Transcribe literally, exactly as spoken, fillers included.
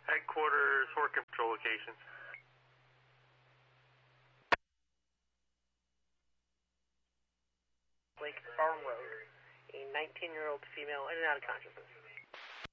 Headquarters, Hort Control location. Lake Farm Road. A nineteen-year-old female in and out of consciousness.